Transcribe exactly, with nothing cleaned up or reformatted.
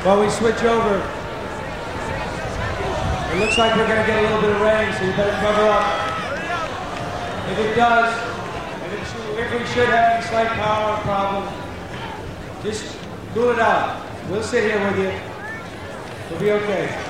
While we switch over, it looks like we're going to get a little bit of rain, so you better cover up. If it does, if, it should, if we should have any slight power problem, just cool it out. We'll sit here with you. We'll be okay.